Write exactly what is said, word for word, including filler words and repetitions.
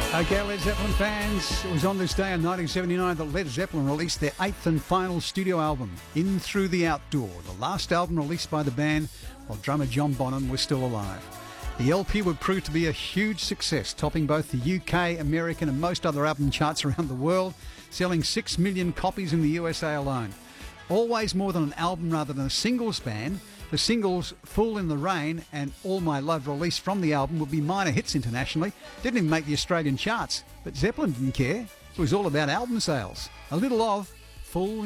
Okay, Led Zeppelin fans, it was on this day in nineteen seventy-nine that Led Zeppelin released their eighth and final studio album, In Through the Outdoor, the last album released by the band while drummer John Bonham was still alive. The L P would prove to be a huge success, topping both the U K, American and most other album charts around the world, selling six million copies in the U S A alone. Always more than an album rather than a singles band, the singles Fool in the Rain and All My Love, released from the album, would be minor hits internationally. Didn't even make the Australian charts, but Zeppelin didn't care. It was all about album sales. A little of Fool